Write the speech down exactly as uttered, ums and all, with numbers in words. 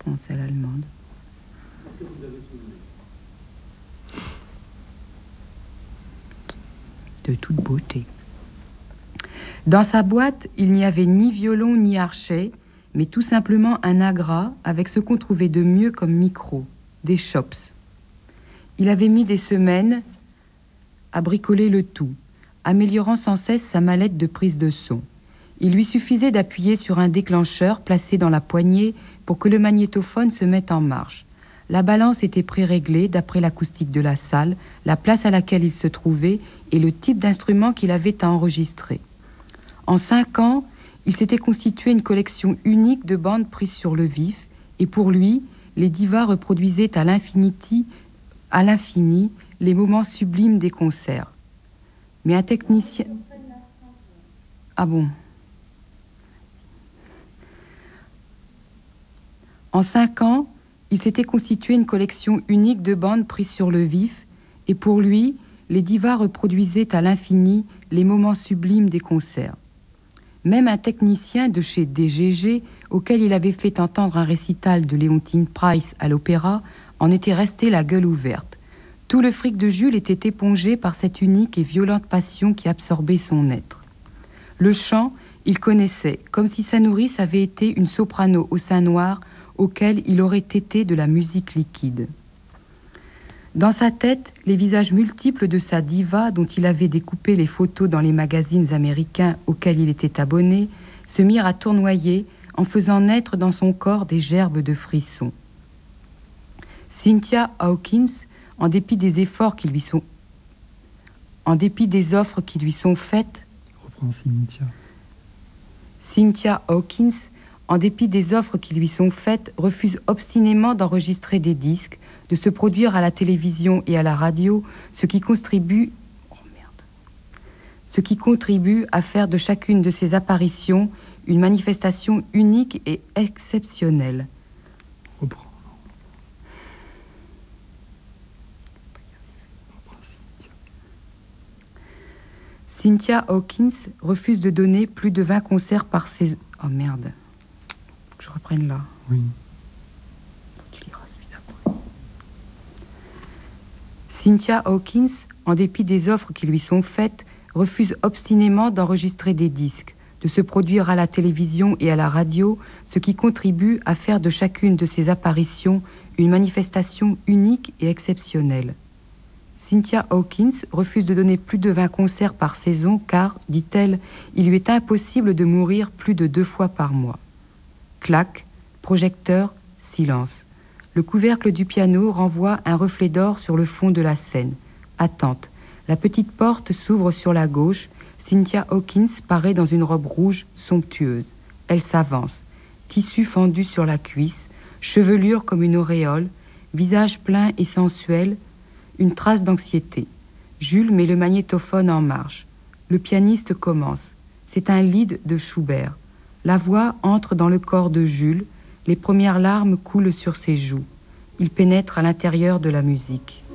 français, l'allemande. De toute beauté. Dans sa boîte, il n'y avait ni violon ni archet, mais tout simplement un agra avec ce qu'on trouvait de mieux comme micro, des chops. Il avait mis des semaines à bricoler le tout, améliorant sans cesse sa mallette de prise de son. Il lui suffisait d'appuyer sur un déclencheur placé dans la poignée pour que le magnétophone se mette en marche. La balance était pré-réglée d'après l'acoustique de la salle, la place à laquelle il se trouvait et le type d'instrument qu'il avait à enregistrer. En cinq ans, il s'était constitué une collection unique de bandes prises sur le vif, et pour lui, les divas reproduisaient à l'infinity, à l'infini les moments sublimes des concerts. Mais un technicien... Ah bon? En cinq ans, il s'était constitué une collection unique de bandes prises sur le vif, et pour lui, les divas reproduisaient à l'infini les moments sublimes des concerts. Même un technicien de chez D G G, auquel il avait fait entendre un récital de Leontine Price à l'opéra, en était resté la gueule ouverte. Tout le fric de Jules était épongé par cette unique et violente passion qui absorbait son être. Le chant, il connaissait, comme si sa nourrice avait été une soprano au sein noir auquel il aurait été de la musique liquide. Dans sa tête, les visages multiples de sa diva, dont il avait découpé les photos dans les magazines américains auxquels il était abonné, se mirent à tournoyer en faisant naître dans son corps des gerbes de frissons. Cynthia Hawkins, en dépit des efforts qui lui sont... En dépit des offres qui lui sont faites... Reprends Cynthia. Cynthia Hawkins, en dépit des offres qui lui sont faites, refuse obstinément d'enregistrer des disques, de se produire à la télévision et à la radio, ce qui contribue, oh merde, ce qui contribue à faire de chacune de ses apparitions une manifestation unique et exceptionnelle. Reprends. Cynthia Hawkins refuse de donner plus de vingt concerts par saison. Oh merde, que je reprenne là. Oui. Cynthia Hawkins, en dépit des offres qui lui sont faites, refuse obstinément d'enregistrer des disques, de se produire à la télévision et à la radio, ce qui contribue à faire de chacune de ses apparitions une manifestation unique et exceptionnelle. Cynthia Hawkins refuse de donner plus de vingt concerts par saison car, dit-elle, il lui est impossible de mourir plus de deux fois par mois. Clac, projecteur, silence. Le couvercle du piano renvoie un reflet d'or sur le fond de la scène. Attente. La petite porte s'ouvre sur la gauche. Cynthia Hawkins paraît dans une robe rouge somptueuse. Elle s'avance. Tissu fendu sur la cuisse, chevelure comme une auréole, visage plein et sensuel, une trace d'anxiété. Jules met le magnétophone en marche. Le pianiste commence. C'est un lied de Schubert. La voix entre dans le corps de Jules. Les premières larmes coulent sur ses joues. Il pénètre à l'intérieur de la musique.